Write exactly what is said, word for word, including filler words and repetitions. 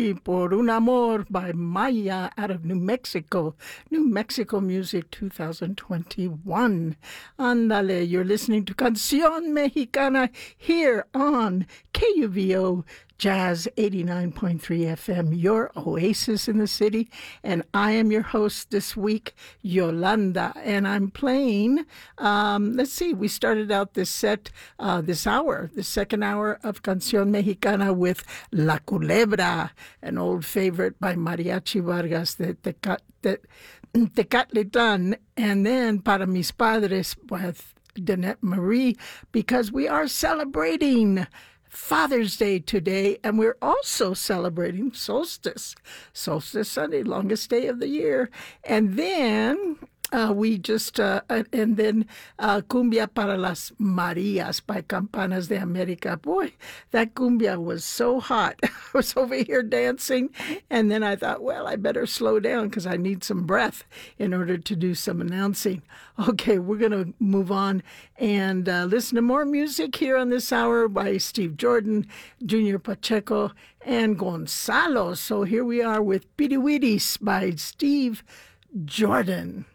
Sí, Por un Amor by Maya out of New Mexico. New Mexico Music two thousand twenty-one. Ándale, you're listening to Canción Mexicana here on K U V O Jazz eighty-nine point three F M, your oasis in the city. And I am your host this week, Yolanda. And I'm playing, um, let's see, we started out this set, uh, this hour, the second hour of Canción Mexicana with La Culebra, an old favorite by Mariachi Vargas, the, the, the, Tecatlitan. And then Para Mis Padres with Danette Marie, because we are celebrating Father's Day today, and we're also celebrating Solstice. Solstice Sunday, longest day of the year. And then uh, we just, uh, and then uh, Cumbia para las Marias by Campanas de America. Boy, that cumbia was so hot. I was over here dancing, and then I thought, well, I better slow down because I need some breath in order to do some announcing. Okay, we're going to move on and uh, listen to more music here on this hour by Steve Jordan, Junior Pacheco, and Gonzalo. So here we are with Piriwidis by Steve Jordan.